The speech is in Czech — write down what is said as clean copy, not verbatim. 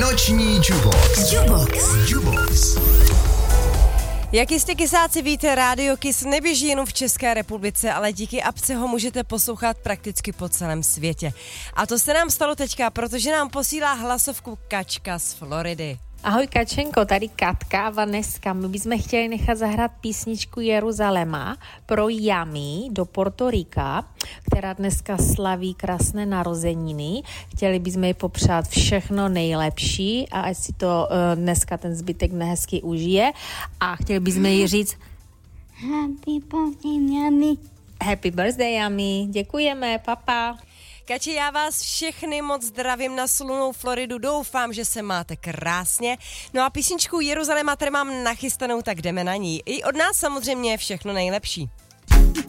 Noční Jubox. Jak jistě kysáci víte, Rádio Kiss neběží jenom v České republice, ale díky apce ho můžete poslouchat prakticky po celém světě. A to se nám stalo teďka, protože nám posílá hlasovku Kačka z Floridy. Ahoj Kačenko, tady Katka a Vaneska. My bychom chtěli nechat zahrát písničku Jeruzalema pro Yami do Porto Rika, která dneska slaví krásné narozeniny. Chtěli bychom jej popřát všechno nejlepší a ať si to dneska ten zbytek nehezky užije. A chtěli bychom jí říct Happy birthday, Yami. Happy birthday, Yami. Děkujeme, papa. Kači, já vás všechny moc zdravím na slunnou Floridu, doufám, že se máte krásně. No a písničku Jeruzalema tady mám nachystanou, tak jdeme na ní. I od nás samozřejmě všechno nejlepší.